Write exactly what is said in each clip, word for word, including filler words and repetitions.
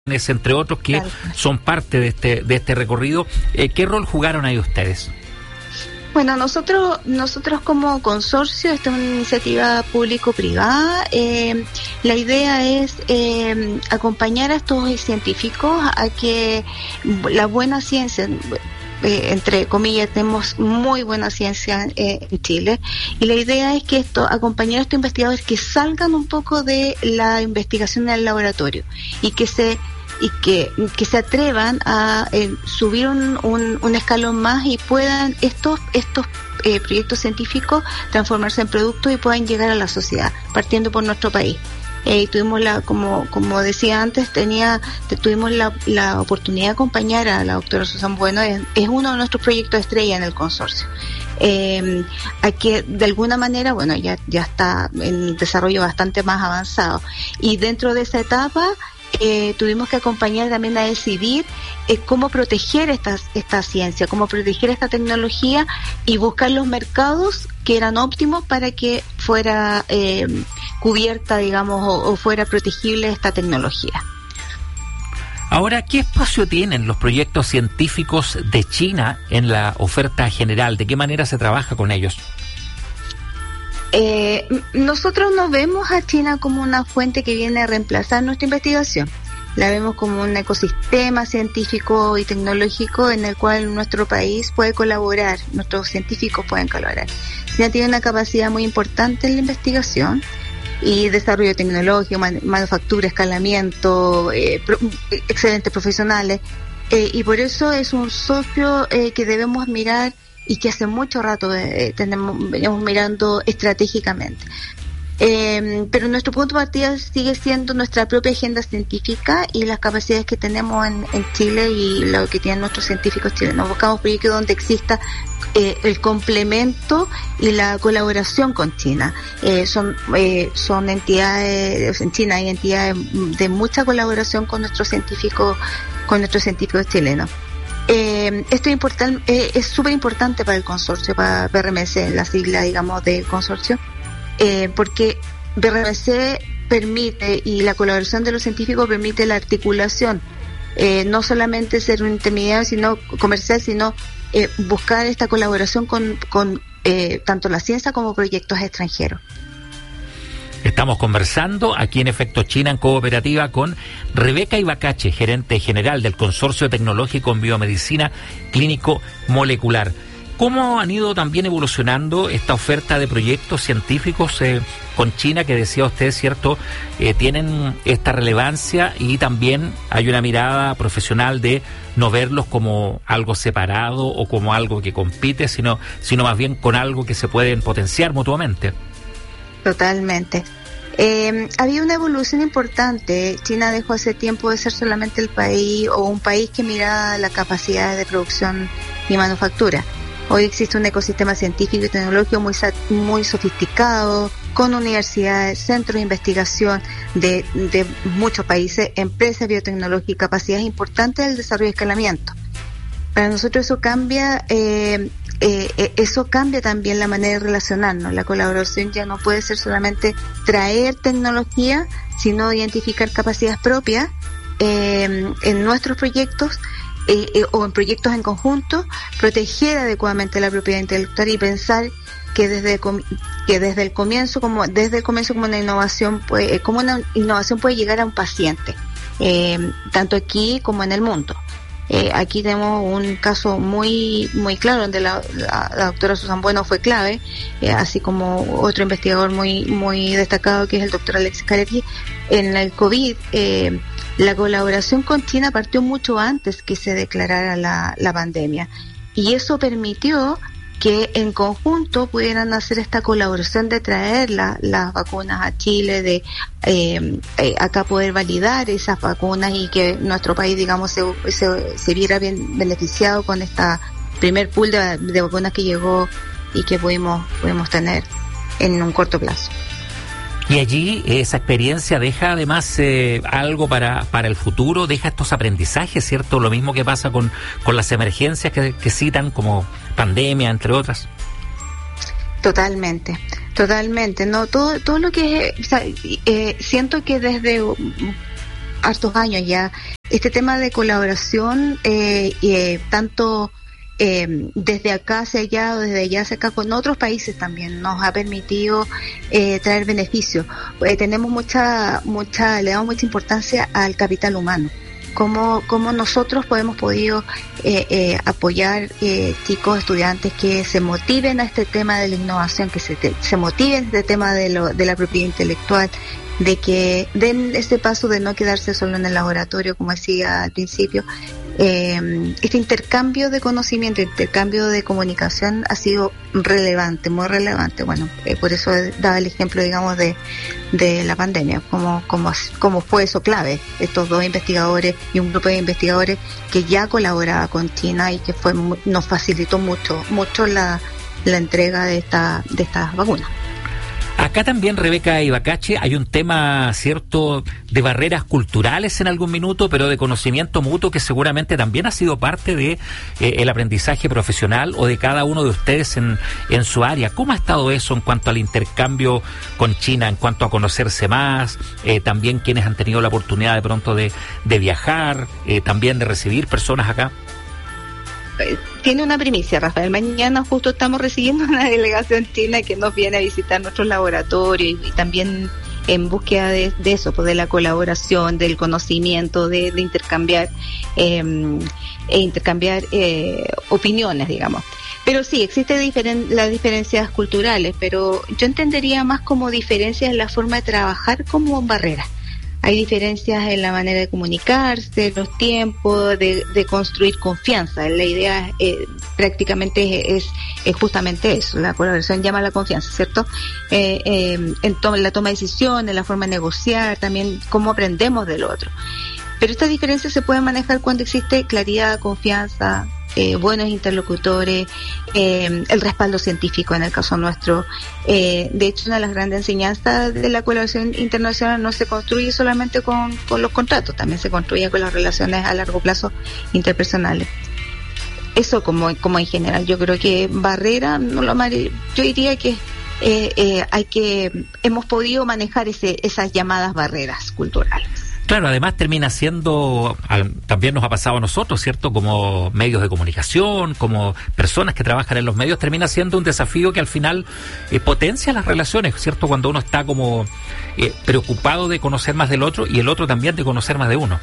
entre otros que claro. son parte de este de este recorrido. Eh, ¿Qué rol jugaron ahí ustedes? Bueno, nosotros nosotros como consorcio, esta es una iniciativa público-privada, eh, la idea es eh, acompañar a estos científicos a que la buena ciencia, eh, entre comillas, tenemos muy buena ciencia eh, en Chile, y la idea es que esto acompañar a estos investigadores que salgan un poco de la investigación en el laboratorio y que se y que, que se atrevan a eh, subir un, un, un escalón más y puedan estos estos eh, proyectos científicos transformarse en productos y puedan llegar a la sociedad, partiendo por nuestro país. Eh, tuvimos la, como como decía antes, tenía tuvimos la, la oportunidad de acompañar a la doctora Susan Bueno, es, es uno de nuestros proyectos estrella en el consorcio. Eh, a que de alguna manera, bueno, ya, ya está en desarrollo bastante más avanzado. Y dentro de esa etapa, Eh, tuvimos que acompañar también a decidir eh, cómo proteger esta, esta ciencia, cómo proteger esta tecnología y buscar los mercados que eran óptimos para que fuera eh, cubierta, digamos, o, o fuera protegible esta tecnología. Ahora, ¿qué espacio tienen los proyectos científicos de China en la oferta general? ¿De qué manera se trabaja con ellos? Eh, nosotros no vemos a China como una fuente que viene a reemplazar nuestra investigación. La vemos como un ecosistema científico y tecnológico en el cual nuestro país puede colaborar, nuestros científicos pueden colaborar. China tiene una capacidad muy importante en la investigación y desarrollo tecnológico, man, manufactura, escalamiento, eh, pro, excelentes profesionales, eh, y por eso es un socio eh, que debemos mirar y que hace mucho rato eh, tenemos, venimos mirando estratégicamente. Eh, pero nuestro punto de partida sigue siendo nuestra propia agenda científica y las capacidades que tenemos en, en Chile y lo que tienen nuestros científicos chilenos. Buscamos proyectos donde exista eh, el complemento y la colaboración con China. Eh, son eh, son entidades, en China hay entidades de mucha colaboración con nuestros científicos, con nuestros científicos chilenos. Eh, esto es importante, eh, es súper importante para el consorcio, para B R M C, la sigla, digamos, del consorcio, eh, porque B R M C permite, y la colaboración de los científicos permite la articulación, eh, no solamente ser un intermediario sino comercial, sino eh, buscar esta colaboración con, con eh, tanto la ciencia como proyectos extranjeros. Estamos conversando aquí en Efecto China en Cooperativa con Rebeca Ibacache, gerente general del Consorcio Tecnológico en Biomedicina Clínico Molecular. ¿Cómo han ido también evolucionando esta oferta de proyectos científicos eh, con China, que decía usted, cierto, eh, tienen esta relevancia y también hay una mirada profesional de no verlos como algo separado o como algo que compite, sino, sino más bien con algo que se pueden potenciar mutuamente? Totalmente. Eh, había una evolución importante. China dejó hace tiempo de ser solamente el país o un país que miraba la capacidad de producción y manufactura. Hoy existe un ecosistema científico y tecnológico muy, muy sofisticado, con universidades, centros de investigación de, de muchos países, empresas biotecnológicas, capacidades importantes del desarrollo y escalamiento. Para nosotros eso cambia eh, Eh, eso cambia también la manera de relacionarnos. La colaboración ya no puede ser solamente traer tecnología, sino identificar capacidades propias eh, en nuestros proyectos eh, eh, o en proyectos en conjunto, proteger adecuadamente la propiedad intelectual y pensar que desde que desde el comienzo como desde el comienzo como una innovación puede, como una innovación puede llegar a un paciente, eh, tanto aquí como en el mundo. Eh, aquí tenemos un caso muy muy claro donde la, la, la doctora Susan Bueno fue clave, eh, así como otro investigador muy muy destacado que es el doctor Alexis Caretti. En el COVID, eh, la colaboración con China partió mucho antes que se declarara la, la pandemia, y eso permitió que en conjunto pudieran hacer esta colaboración de traer la, las vacunas a Chile, de eh, eh, acá poder validar esas vacunas y que nuestro país, digamos, se, se, se viera bien beneficiado con esta primer pool de, de vacunas que llegó y que pudimos, pudimos tener en un corto plazo. Y allí esa experiencia deja además eh, algo para, para el futuro, deja estos aprendizajes, ¿cierto? Lo mismo que pasa con, con las emergencias que, que citan, como pandemia, entre otras. Totalmente, totalmente. No, todo, todo lo que, o sea, eh, siento que desde hartos años ya, este tema de colaboración, eh, eh, tanto eh, desde acá hacia allá o desde allá hacia acá con otros países también nos ha permitido eh, traer beneficios. Eh, tenemos mucha, mucha, le damos mucha importancia al capital humano. Cómo, cómo nosotros podemos podido eh, eh, apoyar eh, chicos, estudiantes que se motiven a este tema de la innovación, que se, te, se motiven a este tema de, lo, de la propiedad intelectual, de que den este paso de no quedarse solo en el laboratorio, como decía al principio. Eh, este intercambio de conocimiento, intercambio de comunicación ha sido relevante, muy relevante. Bueno, eh, por eso daba el ejemplo, digamos, de, de la pandemia, como, como, como fue eso clave, estos dos investigadores y un grupo de investigadores que ya colaboraba con China y que fue nos facilitó mucho, mucho la, la entrega de esta, de estas vacunas. Acá también, Rebeca Ibacache, hay un tema, cierto, de barreras culturales en algún minuto, pero de conocimiento mutuo que seguramente también ha sido parte de eh, el aprendizaje profesional o de cada uno de ustedes en, en su área. ¿Cómo ha estado eso en cuanto al intercambio con China, en cuanto a conocerse más, eh, también quienes han tenido la oportunidad de pronto de, de viajar, eh, también de recibir personas acá? Tiene una primicia, Rafael. Mañana justo estamos recibiendo una delegación china que nos viene a visitar nuestros laboratorios y, y también en búsqueda de, de eso, pues de la colaboración, del conocimiento, de, de intercambiar eh, e intercambiar eh, opiniones, digamos. Pero sí, existen diferen, las diferencias culturales, pero yo entendería más como diferencias en la forma de trabajar como barreras. Hay diferencias en la manera de comunicarse, los tiempos, de, de construir confianza. La idea eh, prácticamente es, es justamente eso. La colaboración llama a la confianza, ¿cierto? Eh, eh, en to- la toma de decisiones, la forma de negociar, también cómo aprendemos del otro. Pero estas diferencias se pueden manejar cuando existe claridad, confianza, eh, buenos interlocutores, eh, el respaldo científico en el caso nuestro. Eh, de hecho, una de las grandes enseñanzas de la colaboración internacional no se construye solamente con, con los contratos, también se construye con las relaciones a largo plazo interpersonales. Eso como, como en general. Yo creo que barrera, no lo amaré, yo diría que eh, eh, hay que hemos podido manejar ese, esas llamadas barreras culturales. Claro, además termina siendo, también nos ha pasado a nosotros, ¿cierto? Como medios de comunicación, como personas que trabajan en los medios, termina siendo un desafío que al final eh, potencia las relaciones, ¿cierto? Cuando uno está como eh, preocupado de conocer más del otro y el otro también de conocer más de uno.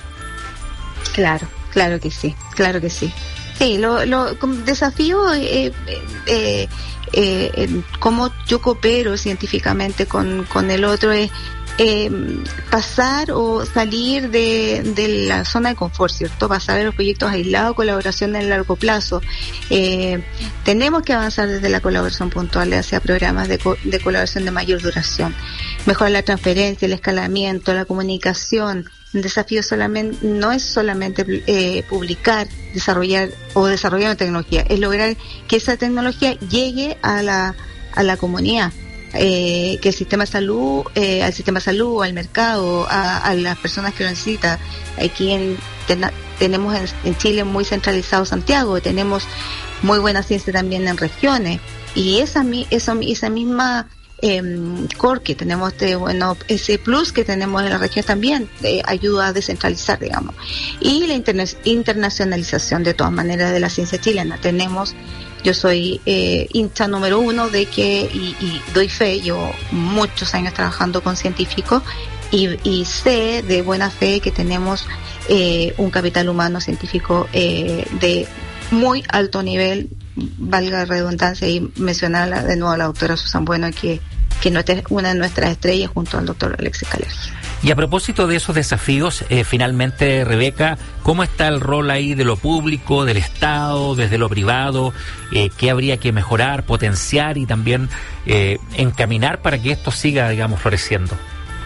Claro, claro que sí, claro que sí. Sí, lo, lo como desafío, eh, eh, eh, eh, cómo yo coopero científicamente con, con el otro es Eh, pasar o salir de, de la zona de confort, ¿cierto? Pasar a los proyectos aislados, colaboración en largo plazo. Eh, tenemos que avanzar desde la colaboración puntual hacia programas de, co- de colaboración de mayor duración. Mejorar la transferencia, el escalamiento, la comunicación. Un desafío solamente no es solamente eh, publicar, desarrollar o desarrollar una tecnología, es lograr que esa tecnología llegue a la, a la comunidad. Eh, que el sistema de salud, eh, al sistema de salud, al mercado, a, a las personas que lo necesitan. Aquí en, ten, tenemos en, en Chile muy centralizado Santiago, tenemos muy buena ciencia también en regiones, y esa, esa, esa misma eh, core que tenemos, de, bueno, ese plus que tenemos en la región también eh, ayuda a descentralizar, digamos. Y la interna- internacionalización de todas maneras de la ciencia chilena. Tenemos Yo soy eh, hincha número uno de que, y, y doy fe, llevo muchos años trabajando con científicos y, y sé de buena fe que tenemos eh, un capital humano científico eh, de muy alto nivel, valga la redundancia, y mencionar de nuevo a la doctora Susan Bueno, que, que es una de nuestras estrellas junto al doctor Alexis Calergi. Y a propósito de esos desafíos, eh, finalmente, Rebeca, ¿cómo está el rol ahí de lo público, del Estado, desde lo privado? Eh, ¿Qué habría que mejorar, potenciar y también eh, encaminar para que esto siga, digamos, floreciendo?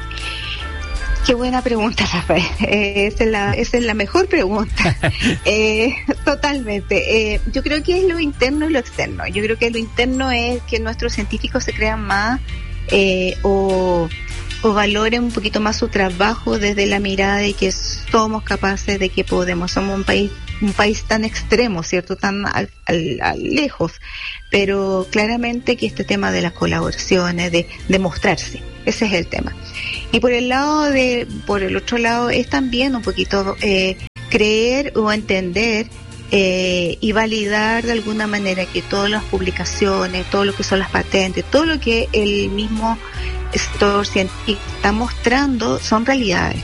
Qué buena pregunta, Rafael. Eh, esa, es la, esa es la mejor pregunta. eh, totalmente. Eh, yo creo que es lo interno y lo externo. Yo creo que lo interno es que nuestros científicos se crean más eh, o... o valoren un poquito más su trabajo desde la mirada de que somos capaces, de que podemos. Somos un país un país tan extremo, ¿cierto? Tan al, al, al lejos, pero claramente que este tema de las colaboraciones, de, de mostrarse, ese es el tema. Y por el lado de, por el otro lado, es también un poquito eh, creer o entender eh, y validar de alguna manera que todas las publicaciones, todo lo que son las patentes, todo lo que el mismo sector científico está mostrando son realidades.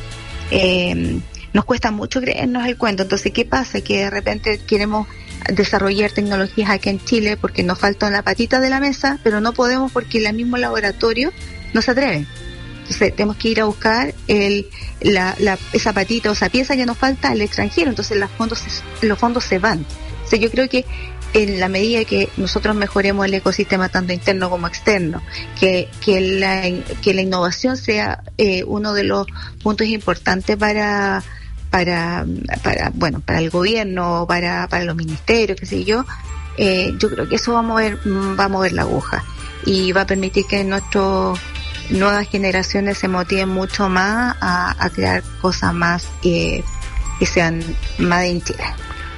Eh, nos cuesta mucho creernos el cuento. Entonces, ¿qué pasa? Que de repente queremos desarrollar tecnologías aquí en Chile porque nos falta una patita de la mesa, pero no podemos porque el mismo laboratorio no se atreve. Entonces, tenemos que ir a buscar el, la, la, esa patita o esa pieza que nos falta al extranjero. Entonces, los fondos, los fondos se van. O sea, yo creo que en la medida que nosotros mejoremos el ecosistema tanto interno como externo, que, que, la, que la innovación sea eh, uno de los puntos importantes para... para para bueno para el gobierno, para para los ministerios, qué sé yo, eh, yo creo que eso va a mover va a mover la aguja y va a permitir que nuestras nuevas generaciones se motiven mucho más a, a crear cosas más eh, que sean made in Chile.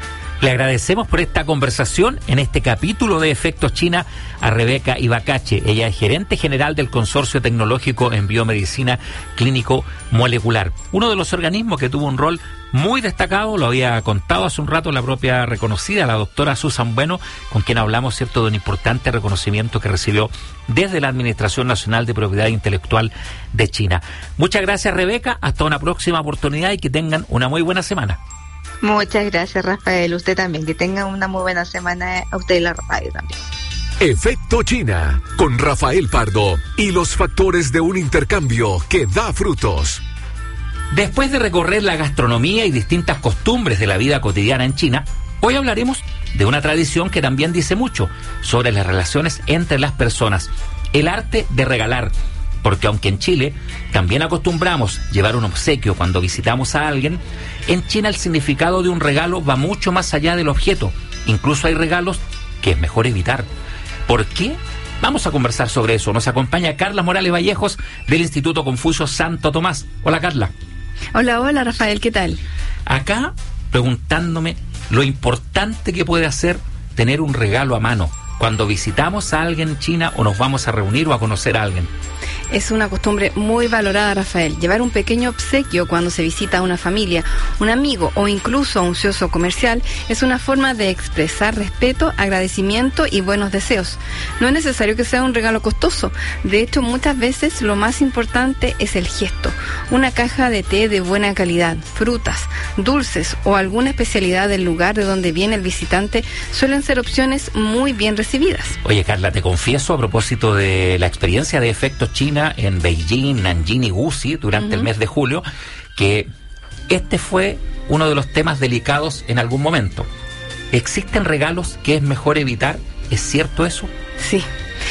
Le agradecemos por esta conversación en este capítulo de Efectos China a Rebeca Ibacache. Ella es gerente general del Consorcio Tecnológico en Biomedicina Clínico Molecular, uno de los organismos que tuvo un rol muy destacado, lo había contado hace un rato la propia reconocida, la doctora Susan Bueno, con quien hablamos, cierto, de un importante reconocimiento que recibió desde la Administración Nacional de Propiedad Intelectual de China. Muchas gracias, Rebeca, hasta una próxima oportunidad y que tengan una muy buena semana. Muchas gracias, Rafael. Usted también. Que tenga una muy buena semana a usted y la radio también. Efecto China, con Rafael Pardo y los factores de un intercambio que da frutos. Después de recorrer la gastronomía y distintas costumbres de la vida cotidiana en China, hoy hablaremos de una tradición que también dice mucho sobre las relaciones entre las personas, el arte de regalar. Porque aunque en Chile también acostumbramos llevar un obsequio cuando visitamos a alguien, en China el significado de un regalo va mucho más allá del objeto. Incluso hay regalos que es mejor evitar. ¿Por qué? Vamos a conversar sobre eso. Nos acompaña Carla Morales Vallejos del Instituto Confucio Santo Tomás. Hola, Carla. Hola, hola, Rafael, ¿qué tal? Acá preguntándome lo importante que puede hacer tener un regalo a mano cuando visitamos a alguien en China o nos vamos a reunir o a conocer a alguien. Es una costumbre muy valorada, Rafael. Llevar un pequeño obsequio cuando se visita a una familia, un amigo o incluso a un socio comercial es una forma de expresar respeto, agradecimiento y buenos deseos. No es necesario que sea un regalo costoso. De hecho, muchas veces lo más importante es el gesto. Una caja de té de buena calidad, frutas, dulces o alguna especialidad del lugar de donde viene el visitante suelen ser opciones muy bien recibidas. Oye, Carla, te confieso a propósito de la experiencia de Efectos China en Beijing, Nanjing y Gusi durante uh-huh. el mes de julio, que este fue uno de los temas delicados en algún momento. ¿Existen regalos que es mejor evitar? ¿Es cierto eso? Sí.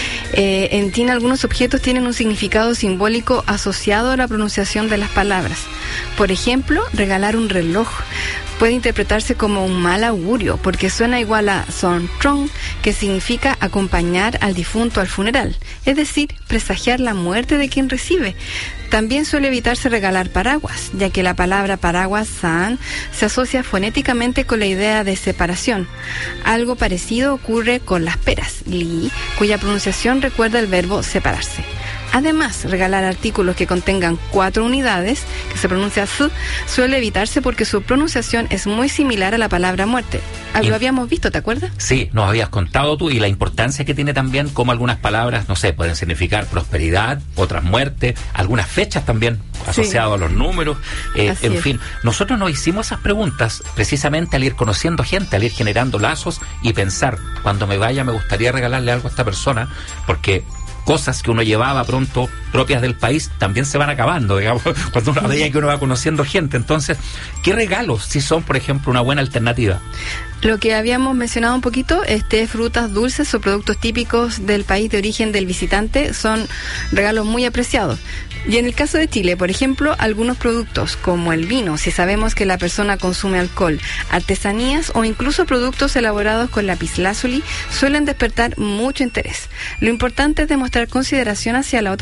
Eh, en China algunos objetos tienen un significado simbólico asociado a la pronunciación de las palabras. Por ejemplo, regalar un reloj puede interpretarse como un mal augurio porque suena igual a Son Trong, que significa acompañar al difunto al funeral, es decir, presagiar la muerte de quien recibe. También suele evitarse regalar paraguas, ya que la palabra paraguas san se asocia fonéticamente con la idea de separación. Algo parecido ocurre con las peras, li, cuya pronunciación recuerda el verbo separarse. Además, regalar artículos que contengan cuatro unidades, que se pronuncia s, suele evitarse porque su pronunciación es muy similar a la palabra muerte. Lo habíamos visto, ¿te acuerdas? Sí, nos habías contado tú, y la importancia que tiene también como algunas palabras, no sé, pueden significar prosperidad, otras muerte, algunas fechas también asociadas sí. a los números, eh, en es. fin. Nosotros nos hicimos esas preguntas precisamente al ir conociendo gente, al ir generando lazos y pensar, cuando me vaya me gustaría regalarle algo a esta persona, porque cosas que uno llevaba pronto propias del país también se van acabando, digamos, cuando uno veía que uno va conociendo gente. Entonces, ¿qué regalos si son, por ejemplo, una buena alternativa? Lo que habíamos mencionado un poquito, este, frutas dulces o productos típicos del país de origen del visitante son regalos muy apreciados. Y en el caso de Chile, por ejemplo, algunos productos como el vino, si sabemos que la persona consume alcohol, artesanías o incluso productos elaborados con lapislázuli suelen despertar mucho interés. Lo importante es demostrar consideración hacia la otra persona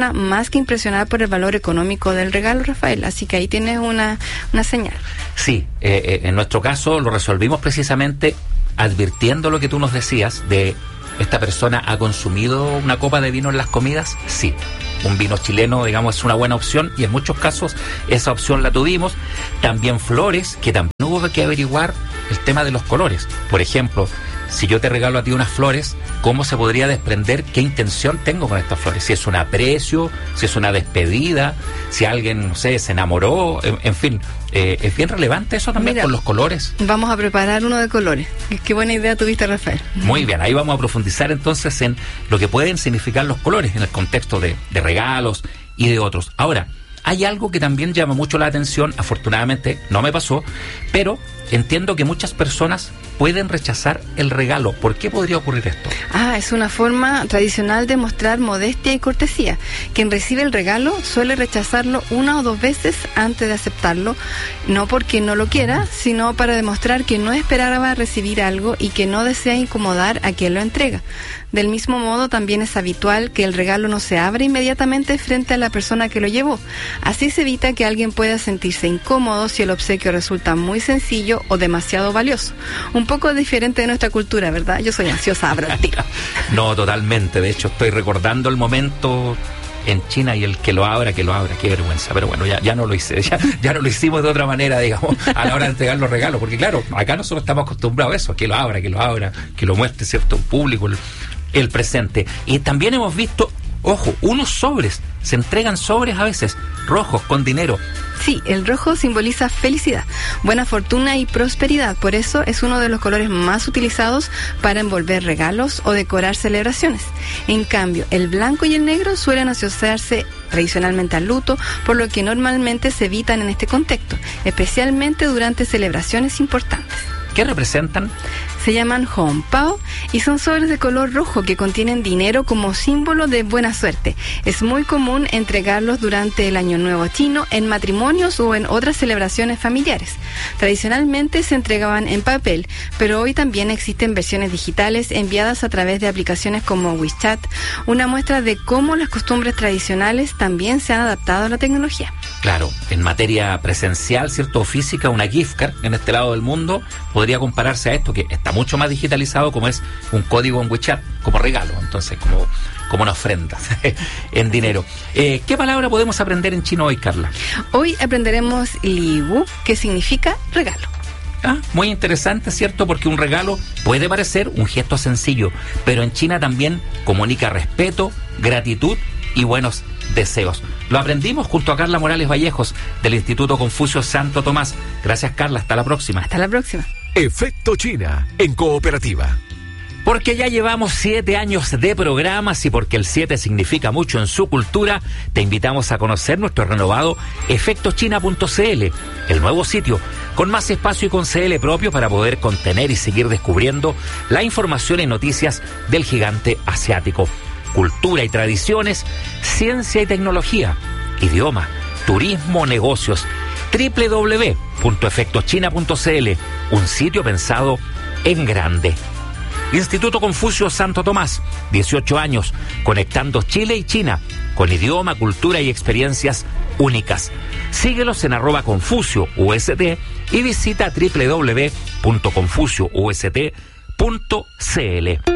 persona más que impresionada por el valor económico del regalo, Rafael. Así que ahí tienes una, una señal. Sí, eh, eh, en nuestro caso lo resolvimos precisamente advirtiendo lo que tú nos decías de esta persona ha consumido una copa de vino en las comidas. Sí, un vino chileno, digamos, es una buena opción y en muchos casos esa opción la tuvimos. También flores, que también hubo que averiguar el tema de los colores. Por ejemplo, si yo te regalo a ti unas flores, ¿cómo se podría desprender qué intención tengo con estas flores? Si es un aprecio, si es una despedida, si alguien, no sé, se enamoró, en, en fin, eh, es bien relevante eso también. Mira, con los colores. Vamos a preparar uno de colores. Qué buena idea tuviste, Rafael. Muy bien, ahí vamos a profundizar entonces en lo que pueden significar los colores en el contexto de, de regalos y de otros. Ahora, hay algo que también llama mucho la atención, afortunadamente no me pasó, pero entiendo que muchas personas pueden rechazar el regalo. ¿Por qué podría ocurrir esto? Ah, es una forma tradicional de mostrar modestia y cortesía. Quien recibe el regalo suele rechazarlo una o dos veces antes de aceptarlo, no porque no lo quiera, sino para demostrar que no esperaba recibir algo y que no desea incomodar a quien lo entrega. Del mismo modo, también es habitual que el regalo no se abra inmediatamente frente a la persona que lo llevó. Así se evita que alguien pueda sentirse incómodo si el obsequio resulta muy sencillo o demasiado valioso. Un poco diferente de nuestra cultura, ¿verdad? Yo soy ansiosa, abro el tiro. No, totalmente. De hecho, estoy recordando el momento en China y el que lo abra, que lo abra. Qué vergüenza. Pero bueno, ya, ya no lo hice. Ya, ya no lo hicimos de otra manera, digamos, a la hora de entregar los regalos. Porque claro, acá nosotros estamos acostumbrados a eso, que lo abra, que lo abra, que lo muestre, ¿cierto?, en público, el, el presente. Y también hemos visto, ojo, unos sobres. Se entregan sobres a veces, rojos, con dinero. Sí, el rojo simboliza felicidad, buena fortuna y prosperidad. Por eso es uno de los colores más utilizados para envolver regalos o decorar celebraciones. En cambio, el blanco y el negro suelen asociarse tradicionalmente al luto, por lo que normalmente se evitan en este contexto, especialmente durante celebraciones importantes. ¿Qué representan? Se llaman honpao y son sobres de color rojo que contienen dinero como símbolo de buena suerte. Es muy común entregarlos durante el Año Nuevo chino, en matrimonios o en otras celebraciones familiares. Tradicionalmente se entregaban en papel, pero hoy también existen versiones digitales enviadas a través de aplicaciones como WeChat, una muestra de cómo las costumbres tradicionales también se han adaptado a la tecnología. Claro, en materia presencial, ¿cierto?, o física, una gift card en este lado del mundo podría compararse a esto, que está mucho más digitalizado, como es un código en WeChat, como regalo, entonces como, como una ofrenda en dinero. Eh, ¿Qué palabra podemos aprender en chino hoy, Carla? Hoy aprenderemos liwu, que significa regalo. Ah, muy interesante, ¿cierto? Porque un regalo puede parecer un gesto sencillo, pero en China también comunica respeto, gratitud y buenos deseos. Lo aprendimos junto a Carla Morales Vallejos del Instituto Confucio Santo Tomás. Gracias, Carla. Hasta la próxima. Hasta la próxima. Efecto China en Cooperativa. Porque ya llevamos siete años de programas y porque el siete significa mucho en su cultura, te invitamos a conocer nuestro renovado efecto china punto c l, el nuevo sitio con más espacio y con C L propio para poder contener y seguir descubriendo la información y noticias del gigante asiático. Cultura y tradiciones, ciencia y tecnología, idioma, turismo, negocios. doble u doble u doble u punto efecto china punto c l, un sitio pensado en grande. Instituto Confucio Santo Tomás, dieciocho años, conectando Chile y China, con idioma, cultura y experiencias únicas. Síguelos en arroba Confucio U S T y visita doble u doble u doble u punto confucio u s t punto c l.